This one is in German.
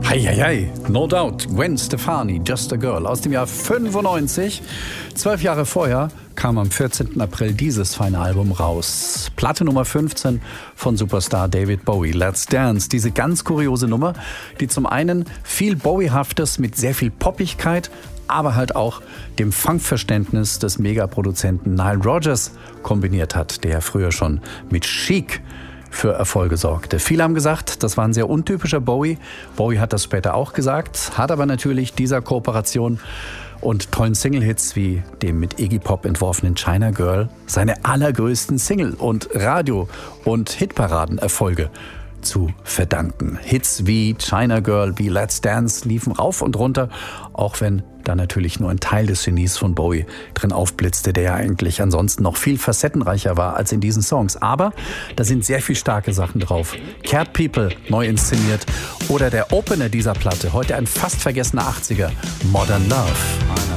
Heieiei, no doubt, Gwen Stefani, Just a Girl aus dem Jahr 95. 12 Jahre vorher kam am 14. April dieses feine Album raus. Platte Nummer 15 von Superstar David Bowie, Let's Dance. Diese ganz kuriose Nummer, die zum einen viel Bowie-haftes mit sehr viel Poppigkeit, aber halt auch dem Funkverständnis des Megaproduzenten Nile Rodgers kombiniert hat, der früher schon mit Chic für Erfolge sorgte. Viele haben gesagt, das war ein sehr untypischer Bowie. Bowie hat das später auch gesagt, hat aber natürlich dieser Kooperation und tollen Single-Hits wie dem mit Iggy Pop entworfenen China Girl seine allergrößten Single- und Radio- und Hitparaden-Erfolge zu verdanken. Hits wie China Girl, wie Let's Dance liefen rauf und runter, auch wenn da natürlich nur ein Teil des Genies von Bowie drin aufblitzte, der ja eigentlich ansonsten noch viel facettenreicher war als in diesen Songs. Aber da sind sehr viel starke Sachen drauf. Cat People, neu inszeniert, oder der Opener dieser Platte, heute ein fast vergessener 80er, Modern Love.